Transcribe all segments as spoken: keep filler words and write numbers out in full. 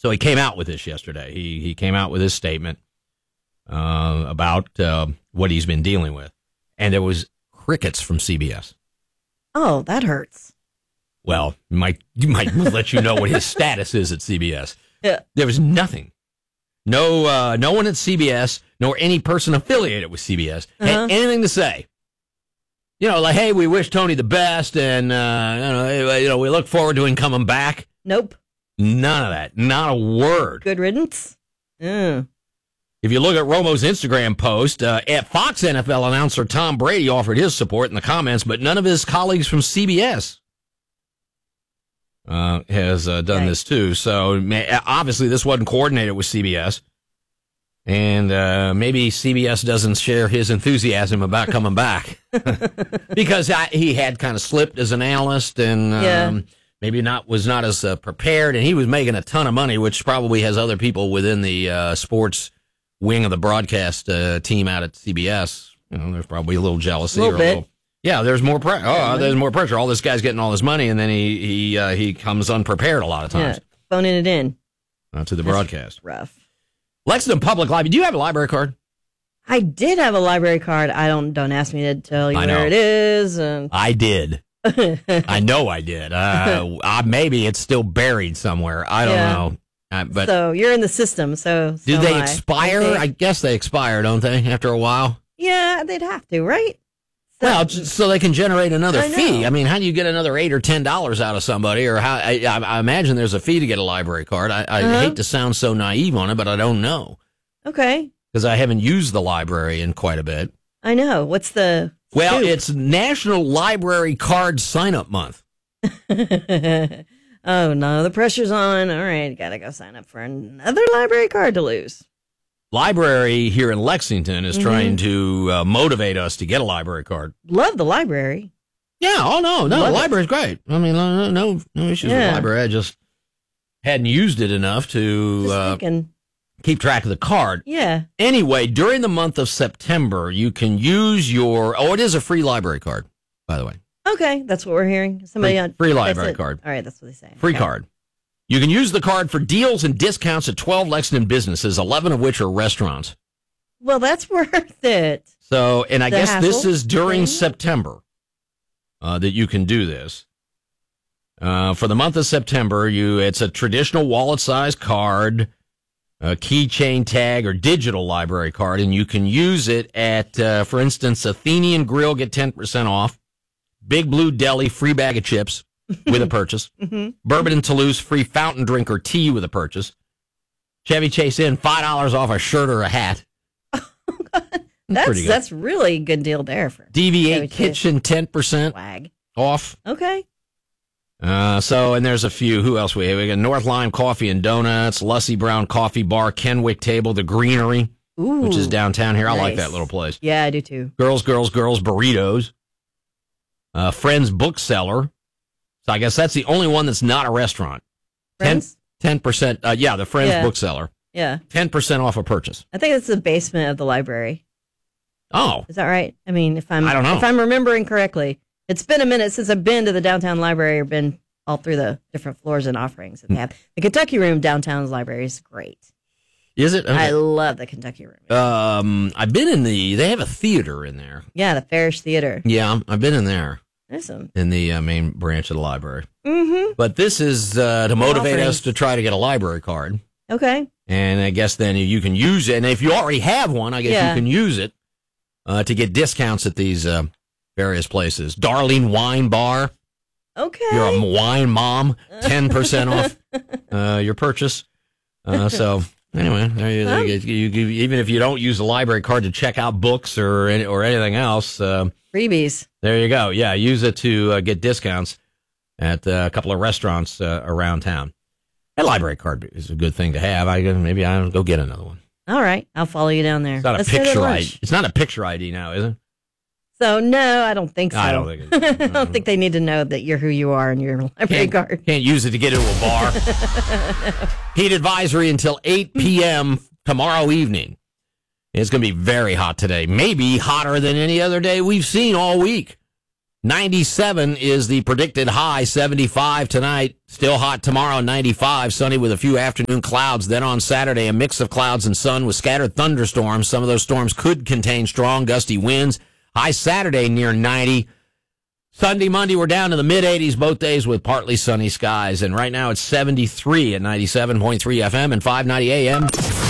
So he came out with this yesterday. He he came out with his statement uh, about uh, what he's been dealing with. And there was crickets from C B S. Oh, that hurts. Well, might you might let you know what his status is at C B S. Yeah. There was nothing. No uh, no one at C B S, nor any person affiliated with C B S had Uh-huh. anything to say. You know, like, hey, we wish Tony the best, and uh, you know, you know, we look forward to him coming back. Nope. None of that. Not a word. Good riddance. Mm. If you look at Romo's Instagram post, uh, at Fox N F L announcer Tom Brady offered his support in the comments, but none of his colleagues from C B S uh, has uh, done Right. this too. So ma- obviously this wasn't coordinated with C B S, and uh, maybe C B S doesn't share his enthusiasm about coming back because I, he had kind of slipped as an analyst and. Um, Yeah. Maybe not was not as uh, prepared, and he was making a ton of money, which probably has other people within the uh, sports wing of the broadcast uh, team out at C B S. You know, there's probably a little jealousy. A little or bit. a little, yeah, there's more pressure. Oh, there's more pressure. All this guy's getting all this money, and then he he uh, he comes unprepared a lot of times Yeah. Phoning it in. uh, to the That's broadcast. Rough. Lexington Public Library. Do you have a library card? I did have a library card. I don't don't ask me to tell you I know. where it is. And I did. I know I did. Uh, uh, maybe it's still buried somewhere. I don't Yeah. know. Uh, but so you're in the system. So, do so they am I. expire? They- I guess they expire, don't they? After a while. yeah, they'd have to, right? So, Well, just so they can generate another I know. fee. I mean, how do you get another eight or ten dollars out of somebody? Or how? I, I, I imagine there's a fee to get a library card. I, I Uh-huh. hate to sound so naive on it, but I don't know okay, because I haven't used the library in quite a bit. I know. What's the Well, scoop? it's National Library Card Sign Up Month. Oh no, the pressure's on. All right, gotta go sign up for another library card to lose. Library here in Lexington is Mm-hmm. trying to uh, motivate us to get a library card. Love the library. Yeah. Oh no, no, Love the it. library's great. I mean, no, no, no issues with Yeah. the library. I just hadn't used it enough to Just uh, thinking, keep track of the card. yeah. Anyway, during the month of September, you can use your. Oh, it is a free library card, by the way. Okay, that's what we're hearing. Somebody Free- on free they library said- card. All right, that's what they say. Free Okay. card. You can use the card for deals and discounts at twelve Lexington businesses, eleven of which are restaurants. Well, that's worth it. So, and I The guess this hassle is during thing? September uh, that you can do this. Uh, for the month of September, you it's a traditional wallet-sized card, a keychain tag, or digital library card, and you can use it at, uh, for instance, Athenian Grill, get ten percent off. Big Blue Deli, free bag of chips with a purchase. Mhm. Bourbon and Toulouse, free fountain drink or tea with a purchase. Chevy Chase Inn, five dollars off a shirt or a hat. That's pretty good. that's really a good deal there for D V Chevy eight Chase. Kitchen, ten percent swag. off. Okay. Uh, so, and there's a few. Who else we have? We got North Lime Coffee and Donuts, Lussy Brown Coffee Bar, Kenwick Table, The Greenery, Ooh. which is downtown here. I like nice. that little place. Yeah, I do too. Girls, Girls, Girls Burritos. Uh, Friends Bookseller. So I guess that's the only one that's not a restaurant. Friends? ten percent. Uh, yeah, the Friends Yeah. Bookseller. Yeah. ten percent off a purchase. I think it's the basement of the library. Oh, Is that right? I mean, if I'm I don't know. if I'm remembering correctly. It's been a minute since I've been to the downtown library or been all through the different floors and offerings that they have. The Kentucky Room downtown's library is great. is it? I Okay. love the Kentucky Room. Um, I've been in the, they have a theater in there. Yeah, the Farish Theater. Yeah, I've been in there There's some. in the uh, main branch of the library. Mm-hmm. But this is uh, to motivate offerings. us to try to get a library card. Okay. And I guess then you can use it. And if you already have one, I guess Yeah. you can use it uh, to get discounts at these uh, various places. Darling Wine Bar. Okay. You're a wine mom. ten percent off uh, your purchase. Uh, so anyway, there you, there you, you, you, even if you don't use the library card to check out books or any, or anything else, uh, Freebies. there you go. Yeah, use it to uh, get discounts at uh, a couple of restaurants uh, around town. A library card is a good thing to have. I maybe I'll go get another one. All right. I'll follow you down there. It's not Let's a go to picture lunch. I D. It's not a picture I D now, is it? So, no, I don't think so. I don't think it is. I don't think they need to know that you're who you are in your library Can't, card. can't use it to get into a bar. Heat advisory until eight p.m. tomorrow evening. It's going to be very hot today. Maybe hotter than any other day we've seen all week. ninety-seven is the predicted high, seventy-five tonight. Still hot tomorrow, ninety-five. Sunny with a few afternoon clouds. Then on Saturday, a mix of clouds and sun with scattered thunderstorms. Some of those storms could contain strong gusty winds. High Saturday near ninety. Sunday, Monday, we're down to the mid-eighties both days with partly sunny skies. And right now it's seventy-three at ninety-seven point three F M and five ninety A M.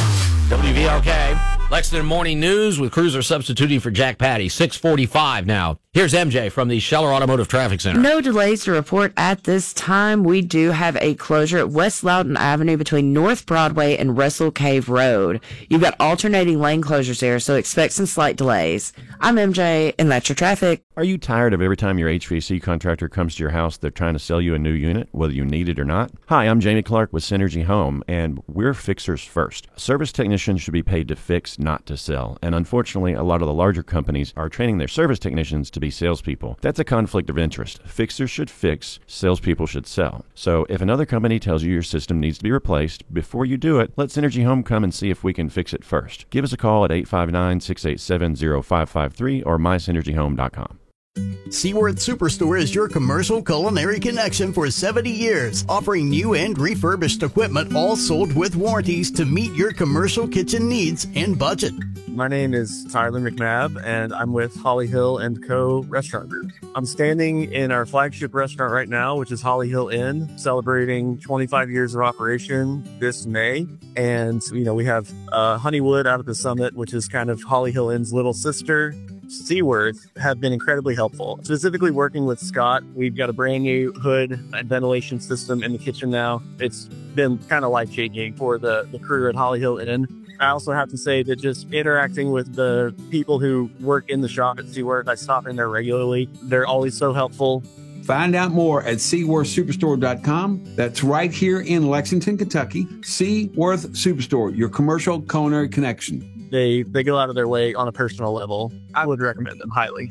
W V L K. Lexington Morning News with Cruiser substituting for Jack Patty. six forty-five now. Here's M J from the Scheller Automotive Traffic Center. No delays to report at this time. We do have a closure at West Loudoun Avenue between North Broadway and Russell Cave Road. You've got alternating lane closures there, so expect some slight delays. I'm M J, and that's your traffic. Are you tired of every time your H V A C contractor comes to your house, they're trying to sell you a new unit, whether you need it or not? Hi, I'm Jamie Clark with Synergy Home, and we're fixers first. Service technicians should be paid to fix, not to sell. And unfortunately, a lot of the larger companies are training their service technicians to be salespeople. That's a conflict of interest. Fixers should fix, salespeople should sell. So if another company tells you your system needs to be replaced, before you do it, let Synergy Home come and see if we can fix it first. Give us a call at eight five nine, six eight seven, zero five five three or my synergy home dot com. Seaworth Superstore is your commercial culinary connection for seventy years, offering new and refurbished equipment, all sold with warranties to meet your commercial kitchen needs and budget. My name is Tyler McNabb, and I'm with Holly Hill and Co. Restaurant Group. I'm standing in our flagship restaurant right now, which is Holly Hill Inn, celebrating twenty-five years of operation this May. And, you know, we have uh, Honeywood out at the Summit, which is kind of Holly Hill Inn's little sister. Seaworth have been incredibly helpful. Specifically working with Scott, we've got a brand new hood and ventilation system in the kitchen now. It's been kind of life-changing for the, the crew at Holly Hill Inn. I also have to say that just interacting with the people who work in the shop at Seaworth, I stop in there regularly. They're always so helpful. Find out more at seaworth superstore dot com. That's right here in Lexington, Kentucky. Seaworth Superstore, your commercial culinary connection. They they go out of their way on a personal level. I would recommend them highly.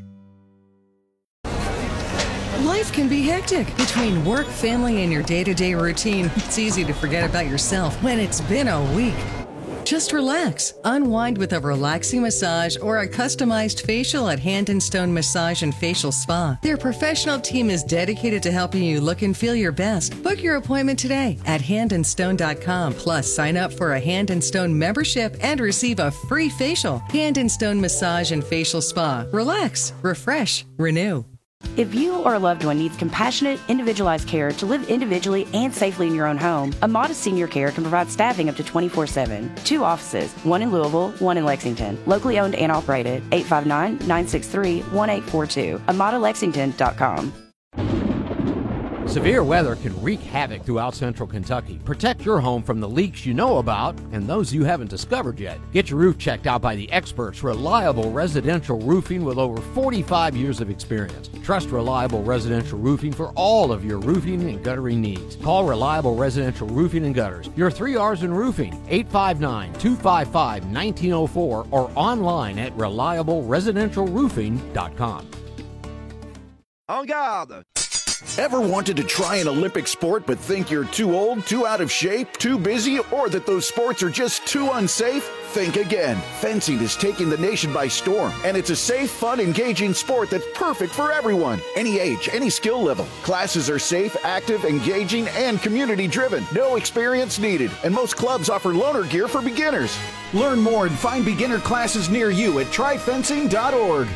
Life can be hectic. Between work, family, and your day-to-day routine, it's easy to forget about yourself when it's been a week. Just relax. Unwind with a relaxing massage or a customized facial at Hand and Stone Massage and Facial Spa. Their professional team is dedicated to helping you look and feel your best. Book your appointment today at hand and stone dot com. Plus, sign up for a Hand and Stone membership and receive a free facial. Hand and Stone Massage and Facial Spa. Relax, refresh, renew. If you or a loved one needs compassionate, individualized care to live individually and safely in your own home, Amada Senior Care can provide staffing up to twenty-four seven. Two offices, one in Louisville, one in Lexington. Locally owned and operated, eight five nine, nine six three, one eight four two. amada lexington dot com. Severe weather can wreak havoc throughout central Kentucky. Protect your home from the leaks you know about and those you haven't discovered yet. Get your roof checked out by the experts, Reliable Residential Roofing, with over forty-five years of experience. Trust Reliable Residential Roofing for all of your roofing and guttering needs. Call Reliable Residential Roofing and Gutters. Your three R's in roofing, eight five nine, two five five, one nine zero four or online at reliable residential roofing dot com. En garde! Ever wanted to try an Olympic sport but think you're too old, too out of shape, too busy, or that those sports are just too unsafe? Think again. Fencing is taking the nation by storm, and it's a safe, fun, engaging sport that's perfect for everyone. Any age, any skill level. Classes are safe, active, engaging, and community-driven. No experience needed, and most clubs offer loaner gear for beginners. Learn more and find beginner classes near you at try fencing dot org.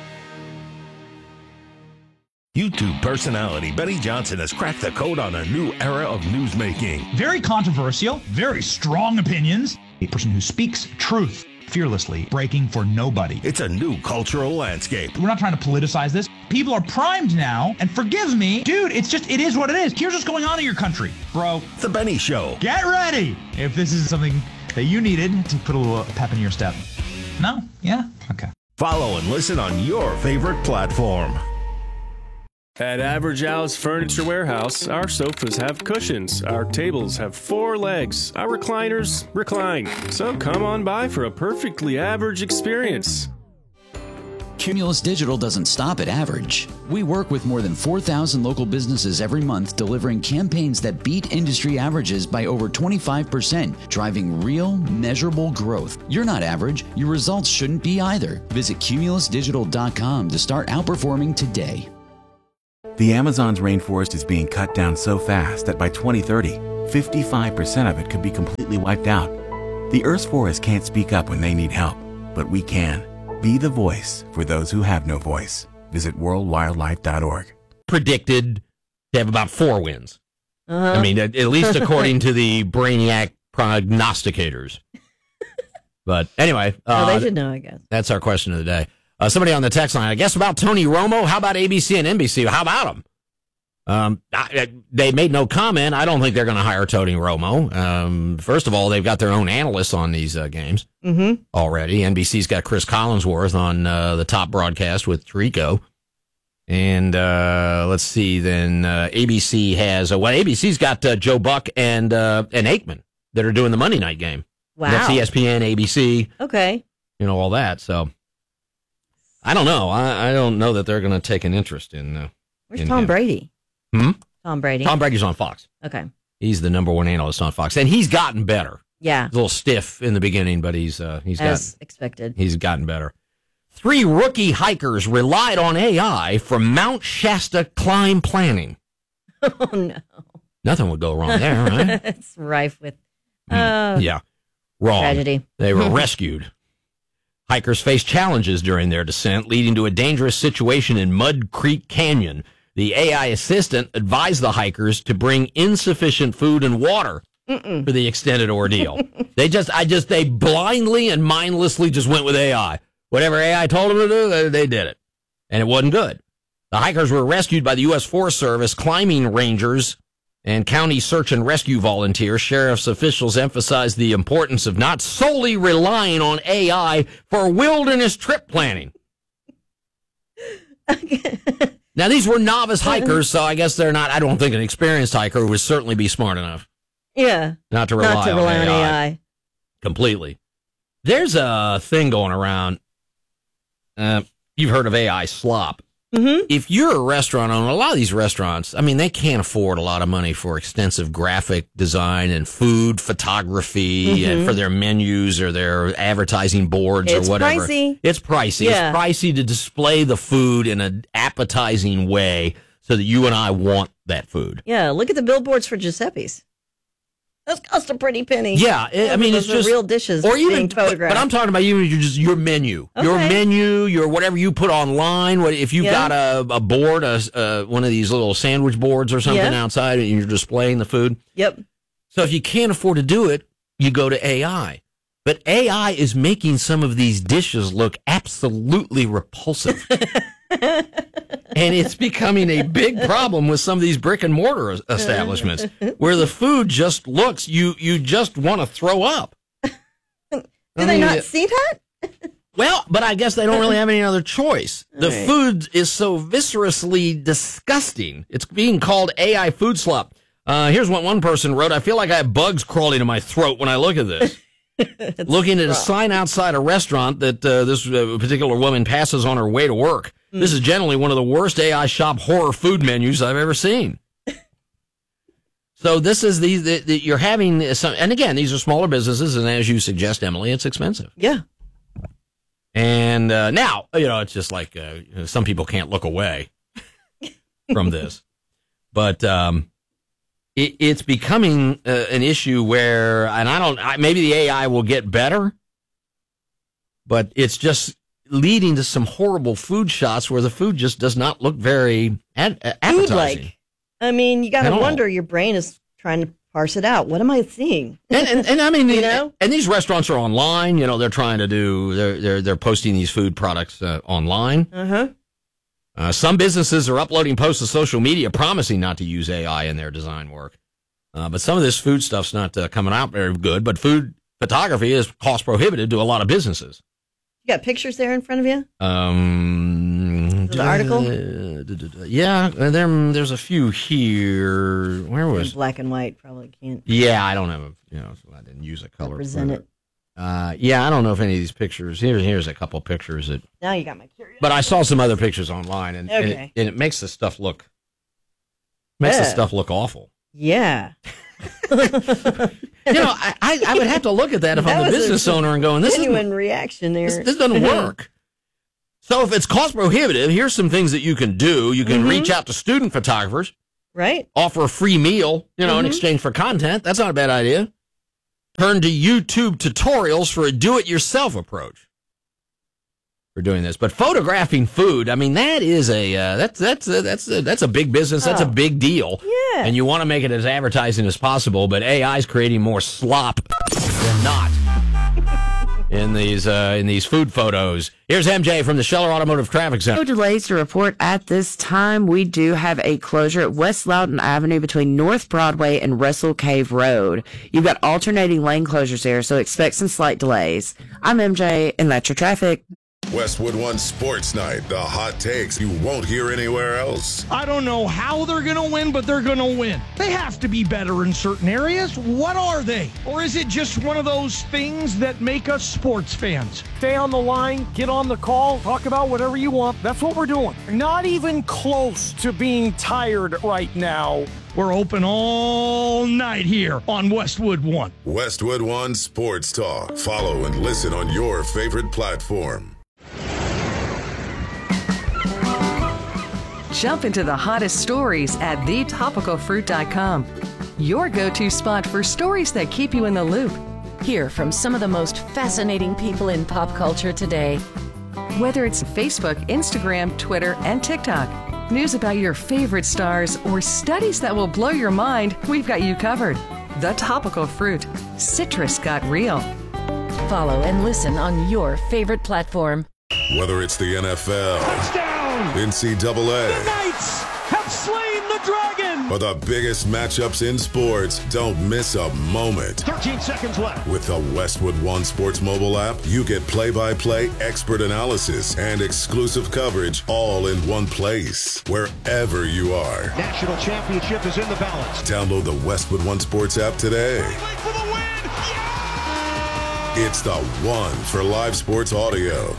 YouTube personality Benny Johnson has cracked the code on a new era of newsmaking. Very controversial, very strong opinions. A person who speaks truth fearlessly, breaking for nobody. It's a new cultural landscape. We're not trying to politicize this. People are primed now, and forgive me, dude, it's just, it is what it is. Here's what's going on in your country, bro. The Benny Show. Get ready if this is something that you needed to put a little pep in your step. No? Yeah? Okay. Follow and listen on your favorite platform. At Average Al's Furniture Warehouse, our sofas have cushions, our tables have four legs, our recliners recline. So come on by for a perfectly average experience. Cumulus Digital doesn't stop at average. We work with more than four thousand local businesses every month, delivering campaigns that beat industry averages by over twenty-five percent, driving real, measurable growth. You're not average. Your results shouldn't be either. Visit cumulus digital dot com to start outperforming today. The Amazon's rainforest is being cut down so fast that by twenty thirty, fifty-five percent of it could be completely wiped out. The Earth's forests can't speak up when they need help, but we can. Be the voice for those who have no voice. Visit world wildlife dot org. Predicted to have about four wins. Uh-huh. I mean, at, at least according to the Brainiac prognosticators. But anyway. Oh, Uh, they should know, I guess. That's our question of the day. Uh, somebody on the text line, I guess about Tony Romo. How about A B C and N B C? How about them? Um, I, I, they made no comment. I don't think they're going to hire Tony Romo. Um, first of all, they've got their own analysts on these uh, games Mm-hmm. already. N B C's got Chris Collinsworth on uh, the top broadcast with Tirico. And uh, let's see, then uh, A B C has, uh, well, A B C's got uh, Joe Buck and uh, and Aikman that are doing the Monday night game. Wow. That's E S P N, A B C, Okay. you know, all that. So I don't know. I, I don't know that they're going to take an interest in. Uh, Where's in Tom him. Brady? Hmm? Tom Brady. Tom Brady's on Fox. Okay. He's the number one analyst on Fox, and he's gotten better. Yeah. He's a little stiff in the beginning, but he's uh, he's As got expected. he's gotten better. Three rookie hikers relied on A I for Mount Shasta climb planning. Oh, no. Nothing would go wrong there, right? It's rife with uh, Yeah, wrong. tragedy. They were rescued. Hikers faced challenges during their descent, leading to a dangerous situation in Mud Creek Canyon. The A I assistant advised the hikers to bring insufficient food and water Mm-mm. for the extended ordeal. they just, I just, they blindly and mindlessly just went with A I. Whatever A I told them to do, they, they did it. And it wasn't good. The hikers were rescued by the U S Forest Service, climbing rangers, and county search and rescue volunteers. Sheriff's officials emphasized the importance of not solely relying on A I for wilderness trip planning. Now, these were novice hikers, so I guess they're not, I don't think an experienced hiker would certainly be smart enough Yeah. not to rely, Not to rely on, on A I A I. completely. There's a thing going around. Uh, you've heard of A I slop. Mm-hmm. If you're a restaurant owner, a lot of these restaurants, I mean, they can't afford a lot of money for extensive graphic design and food photography Mm-hmm. and for their menus or their advertising boards It's or whatever. pricey. It's pricey. Yeah. It's pricey to display the food in an appetizing way so that you and I want that food. Yeah. Look at the billboards for Giuseppe's. Those cost a pretty penny. Yeah, it, I mean, Those it's are just real dishes or even, being but, photographed. but I'm talking about even your just your menu, your Okay. menu, your whatever you put online. What if you've Yeah. got a, a board, a uh, one of these little sandwich boards or something Yeah. outside, and you're displaying the food. Yep. So if you can't afford to do it, you go to A I. But A I is making some of these dishes look absolutely repulsive. And it's becoming a big problem with some of these brick and mortar es- establishments where the food just looks, you you just want to throw up. Do they not see that? Well, but I guess they don't really have any other choice. The Right. food is so viscerously disgusting. It's being called A I food slop. Uh, here's what one person wrote. I feel like I have bugs crawling in my throat when I look at this. Looking at a sign outside a restaurant that uh, this uh, particular woman passes on her way to work. Mm. This is generally one of the worst A I shop horror food menus I've ever seen. So this is the, the, the you're having some, and again, these are smaller businesses, and as you suggest, Emily, it's expensive. Yeah. And uh, now, you know, it's just like uh, you know, some people can't look away from this, but um, it, it's becoming uh, an issue where, and I don't, I, maybe the A I will get better, but it's just leading to some horrible food shots where the food just does not look very ad- appetizing. Food-like. I mean, you got At to all. wonder, your brain is trying to parse it out. What am I seeing? And, and, and I mean, You the- know? and these restaurants are online. You know, they're trying to do. They're they're they're posting these food products uh, online. Uh-huh. Uh, some businesses are uploading posts to social media promising not to use A I in their design work. Uh, but some of this food stuff's not uh, coming out very good. But food photography is cost prohibitive to a lot of businesses. You got pictures there in front of you? Um, The article? uh, d- d- d- yeah, uh, there, there's a few here. Where In was? black and white, probably can't. Yeah, I don't have a. You know, I didn't use a color. Represent for it. Uh, yeah, I don't know if any of these pictures. Here, here's a couple pictures that. Now you got my curiosity. But I saw some other pictures online, and, and, it, Okay. and it makes the stuff look makes the Yeah. stuff look awful. Yeah. You know, I, I, I would have to look at that if That I'm the was a business owner and going, this genuine isn't, reaction there. this, this doesn't work. So if it's cost prohibitive, here's some things that you can do. You can Mhm. reach out to student photographers. Right. Offer a free meal, you know, in Mhm. exchange for content. That's not a bad idea. Turn to YouTube tutorials for a do-it-yourself approach for doing this. But photographing food, I mean, that is a uh, that's that's a, that's a, that's a big business. That's Oh. a big deal. Yeah. And you want to make it as advertising as possible, but A I is creating more slop than not in these uh, in these food photos. Here's M J from the Scheller Automotive Traffic Center. No delays to report at this time. We do have a closure at West Loudoun Avenue between North Broadway and Russell Cave Road. You've got alternating lane closures there, so expect some slight delays. I'm M J, and that's your traffic. Westwood One Sports Night, the hot takes you won't hear anywhere else. I don't know how they're going to win, but they're going to win. They have to be better in certain areas. What are they? Or is it just one of those things that make us sports fans? Stay on the line, get on the call, talk about whatever you want. That's what we're doing. Not even close to being tired right now. We're open all night here on Westwood One. Westwood One Sports Talk. Follow and listen on your favorite platform. Jump into the hottest stories at the topical fruit dot com. Your go-to spot for stories that keep you in the loop. Hear from some of the most fascinating people in pop culture today. Whether it's Facebook, Instagram, Twitter, and TikTok, news about your favorite stars, or studies that will blow your mind, we've got you covered. The Topical Fruit. Citrus got real. Follow and listen on your favorite platform. Whether it's the N F L, Touchdown! N C double A, The Knights have slain the dragon! or the biggest matchups in sports, don't miss a moment. thirteen seconds left. With the Westwood One Sports mobile app, you get play-by-play expert analysis and exclusive coverage all in one place, wherever you are. National championship is in the balance. Download the Westwood One Sports app today. For the win! It's the one for live sports audio.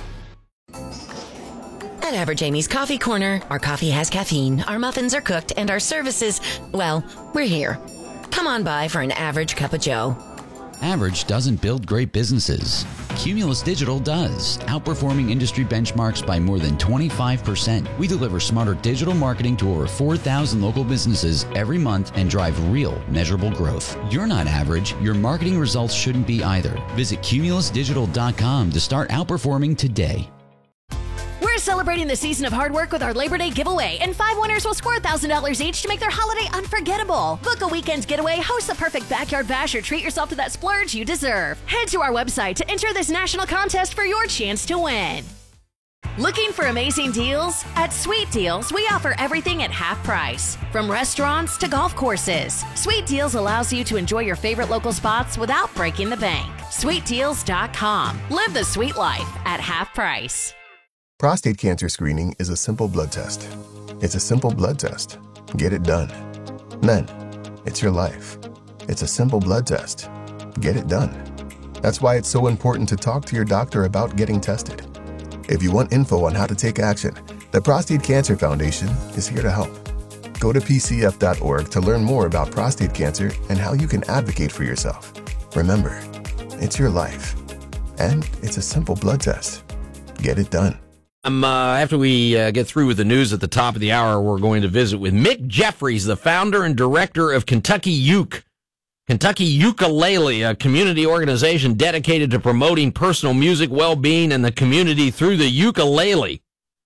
At Average Amy's Coffee Corner, our coffee has caffeine, our muffins are cooked, and our services, well, we're here. Come on by for an average cup of joe. Average doesn't build great businesses. Cumulus Digital does, outperforming industry benchmarks by more than twenty-five percent. We deliver smarter digital marketing to over four thousand local businesses every month and drive real, measurable growth. You're not average. Your marketing results shouldn't be either. Visit cumulus digital dot com to start outperforming today. We're celebrating the season of hard work with our Labor Day giveaway, and five winners will score one thousand dollars each to make their holiday unforgettable. Book a weekend getaway, host the perfect backyard bash, or treat yourself to that splurge you deserve. Head to our website to enter this national contest for your chance to win. Looking for amazing deals? At Sweet Deals, we offer everything at half price, from restaurants to golf courses. Sweet Deals allows you to enjoy your favorite local spots without breaking the bank. sweet deals dot com. Live the sweet life at half price. Prostate cancer screening is a simple blood test. It's a simple blood test. Get it done. Men, it's your life. It's a simple blood test. Get it done. That's why it's so important to talk to your doctor about getting tested. If you want info on how to take action, the Prostate Cancer Foundation is here to help. Go to p c f dot org to learn more about prostate cancer and how you can advocate for yourself. Remember, it's your life. And it's a simple blood test. Get it done. Um, uh, after we uh, get through with the news at the top of the hour, we're going to visit with Mick Jeffries, the founder and director of Kentucky Uke. Kentucky Ukulele, a community organization dedicated to promoting personal music, well-being, and the community through the ukulele.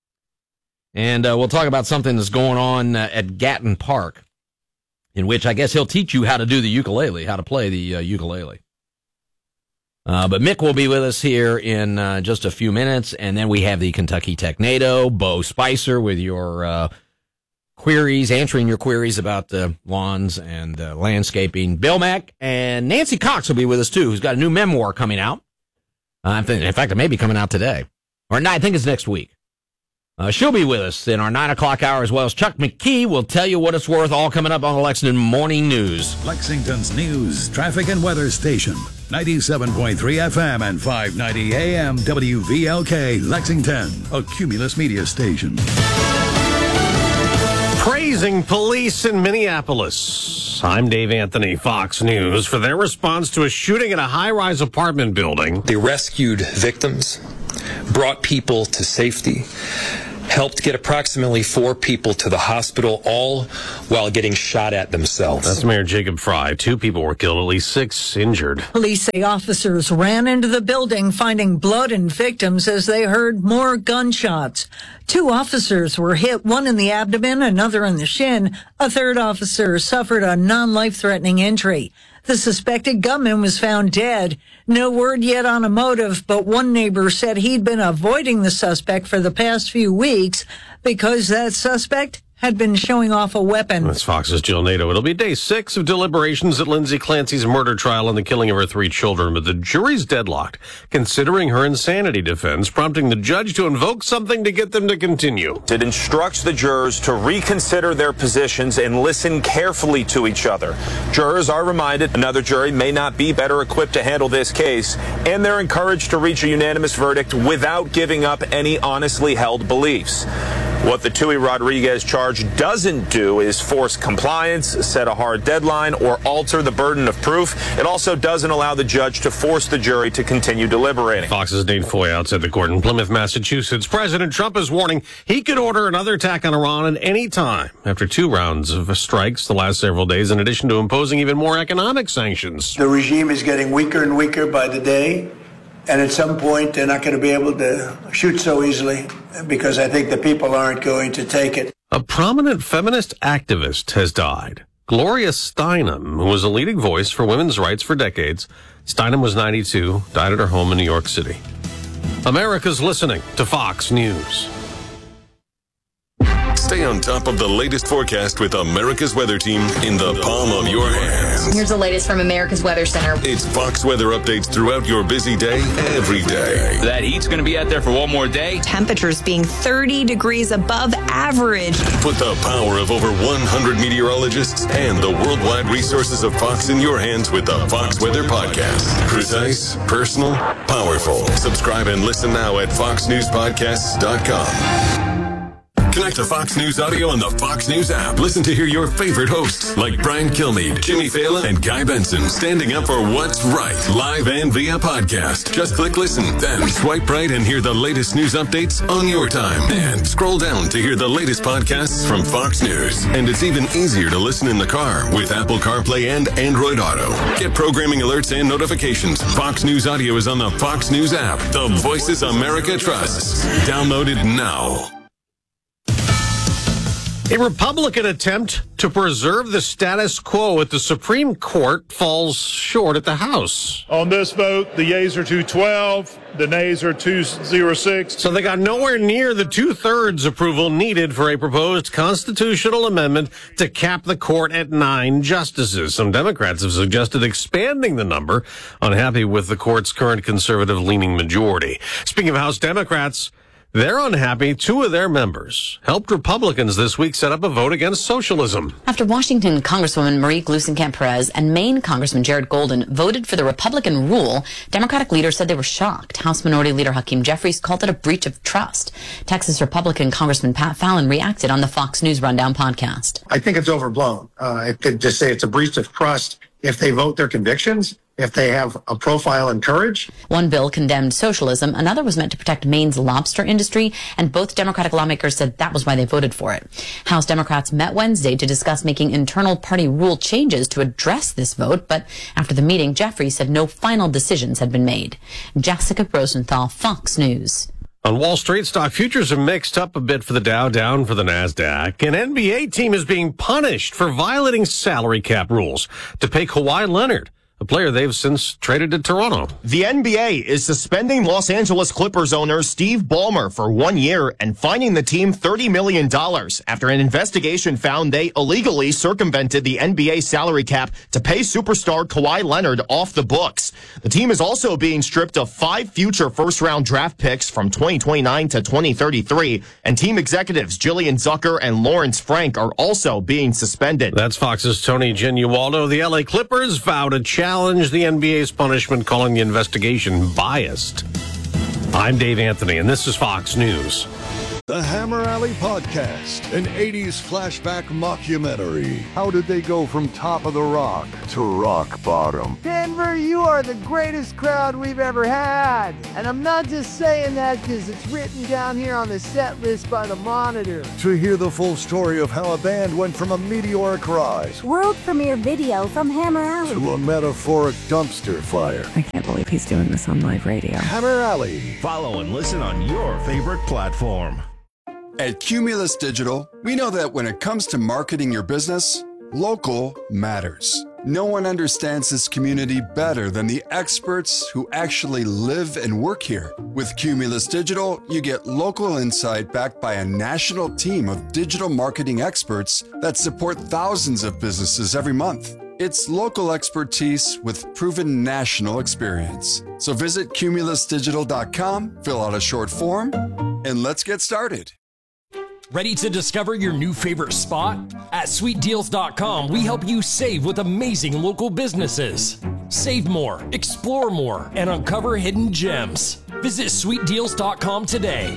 And uh, we'll talk about something that's going on uh, at Gatton Park, in which I guess he'll teach you how to do the ukulele, how to play the uh, ukulele. Uh, but Mick will be with us here in uh, just a few minutes, and then we have the Kentucky Technado, Bo Spicer with your uh, queries, answering your queries about uh, lawns and uh, landscaping. Bill Mack and Nancy Cox will be with us, too, who's got a new memoir coming out. Uh, in fact, it may be coming out today. Or no, I think it's next week. Uh, she'll be with us in our nine o'clock hour, as well as Chuck McKee will tell you what it's worth, all coming up on the Lexington Morning News. Lexington's news, traffic, and weather station. ninety-seven point three F M and five ninety A M W V L K, Lexington, a Cumulus media station. Praising police in Minneapolis. I'm Dave Anthony, Fox News, for their response to a shooting at a high-rise apartment building. They rescued victims, brought people to safety, helped get approximately four people to the hospital, all while getting shot at themselves. That's Mayor Jacob Fry. Two people were killed, at least six injured. Police say officers ran into the building, finding blood and victims as they heard more gunshots. Two officers were hit, one in the abdomen, another in the shin. A third officer suffered a non-life-threatening injury. The suspected gunman was found dead. No word yet on a motive, but one neighbor said he'd been avoiding the suspect for the past few weeks because that suspect had been showing off a weapon. That's Fox's Jill Nato. It'll be day six of deliberations at Lindsay Clancy's murder trial and the killing of her three children, but the jury's deadlocked, considering her insanity defense, prompting the judge to invoke something to get them to continue. It instructs the jurors to reconsider their positions and listen carefully to each other. Jurors are reminded another jury may not be better equipped to handle this case, and they're encouraged to reach a unanimous verdict without giving up any honestly held beliefs. What the Tui Rodriguez charge doesn't do is force compliance, set a hard deadline, or alter the burden of proof. It also doesn't allow the judge to force the jury to continue deliberating. Fox's Dane Foy outside the court in Plymouth, Massachusetts. President Trump is warning he could order another attack on Iran at any time after two rounds of strikes the last several days, in addition to imposing even more economic sanctions. The regime is getting weaker and weaker by the day. And at some point, they're not going to be able to shoot so easily because I think the people aren't going to take it. A prominent feminist activist has died. Gloria Steinem, who was a leading voice for women's rights for decades. Steinem was ninety-two, died at her home in New York City. America's listening to Fox News. Stay on top of the latest forecast with America's Weather Team in the palm of your hands. Here's the latest from America's Weather Center. It's Fox weather updates throughout your busy day, every day. That heat's going to be out there for one more day. Temperatures being thirty degrees above average. Put the power of over one hundred meteorologists and the worldwide resources of Fox in your hands with the Fox Weather Podcast. Precise, personal, powerful. Subscribe and listen now at fox news podcasts dot com. Connect to Fox News Audio on the Fox News app. Listen to hear your favorite hosts like Brian Kilmeade, Jimmy Fallon, and Guy Benson standing up for what's right, live and via podcast. Just click listen, then swipe right and hear the latest news updates on your time. And scroll down to hear the latest podcasts from Fox News. And it's even easier to listen in the car with Apple CarPlay and Android Auto. Get programming alerts and notifications. Fox News Audio is on the Fox News app. The voices America trusts. Download it now. A Republican attempt to preserve the status quo at the Supreme Court falls short at the House. On this vote, the yeas are two twelve, the nays are two oh six. So they got nowhere near the two-thirds approval needed for a proposed constitutional amendment to cap the court at nine justices. Some Democrats have suggested expanding the number, unhappy with the court's current conservative-leaning majority. Speaking of House Democrats, they're unhappy. Two of their members helped Republicans this week set up a vote against socialism. After Washington Congresswoman Marie Gluesenkamp-Perez and Maine Congressman Jared Golden voted for the Republican rule, Democratic leaders said they were shocked. House Minority Leader Hakeem Jeffries called it a breach of trust. Texas Republican Congressman Pat Fallon reacted on the Fox News Rundown podcast. I think it's overblown. Uh, I could just say it's a breach of trust if they vote their convictions, if they have a profile and courage. One bill condemned socialism, another was meant to protect Maine's lobster industry, and both Democratic lawmakers said that was why they voted for it. House Democrats met Wednesday to discuss making internal party rule changes to address this vote, but after the meeting, Jeffries said no final decisions had been made. Jessica Rosenthal, Fox News. On Wall Street, stock futures are mixed up a bit for the Dow, down for the NASDAQ. An N B A team is being punished for violating salary cap rules to pay Kawhi Leonard, a player they've since traded to Toronto. The N B A is suspending Los Angeles Clippers owner Steve Ballmer for one year and fining the team thirty million dollars after an investigation found they illegally circumvented the N B A salary cap to pay superstar Kawhi Leonard off the books. The team is also being stripped of five future first-round draft picks from twenty twenty-nine to twenty thirty-three, and team executives Jillian Zucker and Lawrence Frank are also being suspended. That's Fox's Tony Genualdo. The L A Clippers vow to challenge the N B A's punishment, calling the investigation biased. I'm Dave Anthony, and this is Fox News. The Hammer Alley Podcast, an eighties flashback mockumentary. How did they go from top of the rock to rock bottom? Denver, you are the greatest crowd we've ever had. And I'm not just saying that because it's written down here on the set list by the Monitor. To hear the full story of how a band went from a meteoric rise world premiere video from Hammer Alley to a metaphoric dumpster fire. I can't believe he's doing this on live radio. Hammer Alley. Follow and listen on your favorite platform. At Cumulus Digital, we know that when it comes to marketing your business, local matters. No one understands this community better than the experts who actually live and work here. With Cumulus Digital, you get local insight backed by a national team of digital marketing experts that support thousands of businesses every month. It's local expertise with proven national experience. So visit cumulus digital dot com, fill out a short form, and let's get started. Ready to discover your new favorite spot? At sweet deals dot com, we help you save with amazing local businesses. Save more, explore more, and uncover hidden gems. Visit sweet deals dot com today.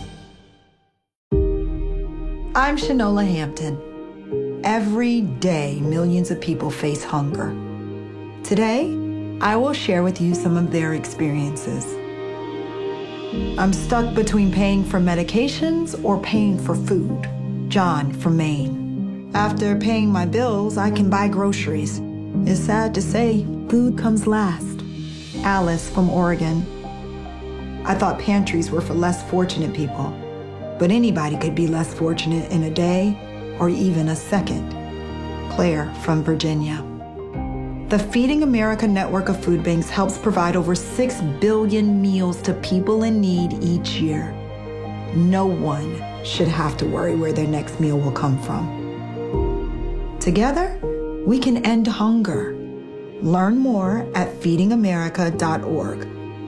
I'm Shanola Hampton. Every day, millions of people face hunger. Today, I will share with you some of their experiences. I'm stuck between paying for medications or paying for food. John from Maine. After paying my bills, I can buy groceries. It's sad to say, food comes last. Alice from Oregon. I thought pantries were for less fortunate people, but anybody could be less fortunate in a day or even a second. Claire from Virginia. The Feeding America network of food banks helps provide over six billion meals to people in need each year. No one should have to worry where their next meal will come from. Together, we can end hunger. Learn more at feeding america dot org.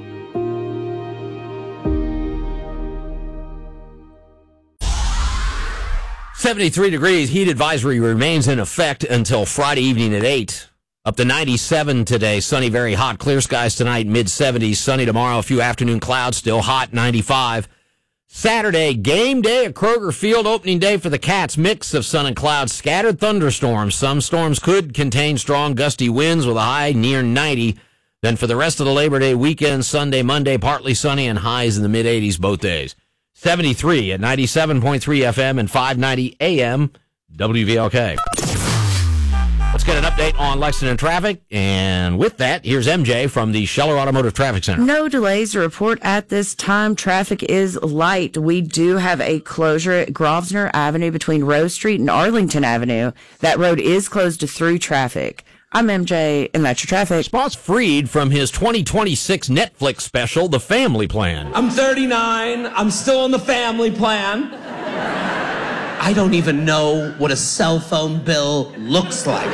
seventy-three degrees, heat advisory remains in effect until Friday evening at eight. Up to ninety-seven today, sunny, very hot, clear skies tonight, mid seventies, sunny tomorrow, a few afternoon clouds, still hot, ninety-five. Saturday, game day at Kroger Field, opening day for the Cats, mix of sun and clouds, scattered thunderstorms. Some storms could contain strong gusty winds with a high near ninety. Then for the rest of the Labor Day weekend, Sunday, Monday, partly sunny and highs in the mid eighties both days. seventy-three at ninety-seven point three F M and five ninety A M W V L K. Let's get an update on Lexington traffic, and with that, here's M J from the Scheller Automotive Traffic Center. No delays to report at this time. Traffic is light. We do have a closure at Grosvenor Avenue between Rose Street and Arlington Avenue. That road is closed to through traffic. I'm M J, and that's your traffic. Spots freed from his twenty twenty-six Netflix special, The Family Plan. I'm thirty-nine. I'm still on the family plan. I don't even know what a cell phone bill looks like.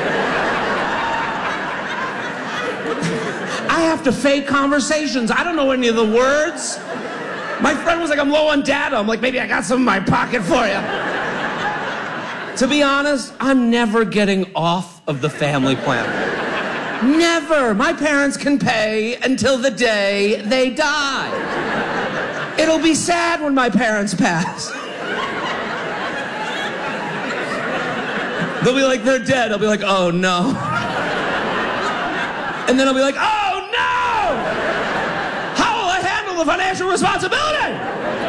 I have to fake conversations. I don't know any of the words. My friend was like, I'm low on data. I'm like, maybe I got some in my pocket for you. To be honest, I'm never getting off of the family plan. Never. My parents can pay until the day they die. It'll be sad when my parents pass. They'll be like, they're dead. I'll be like, oh, no. And then I'll be like, oh, no! How will I handle the financial responsibility?